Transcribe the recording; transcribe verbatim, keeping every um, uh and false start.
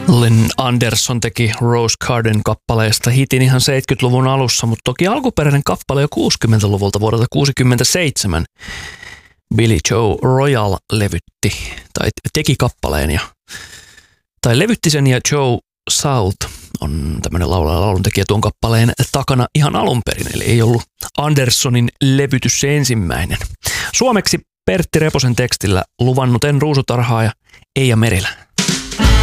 Lynn Anderson teki Rose Garden kappaleesta hitin ihan seitsemänkymmentäluvun alussa, mutta toki alkuperäinen kappale jo kuusikymmentäluvulta vuodelta kuusikymmentäseitsemän. Billy Joe Royal levytti, tai teki kappaleen, ja, tai levytti sen, ja Joe South on tämmöinen laulaja lauluntekijä tuon kappaleen takana ihan alun perin, eli ei ollut Andersonin levytys se ensimmäinen. Suomeksi Pertti Reposen tekstillä luvannut En ruusutarhaa ja Eija Merilä.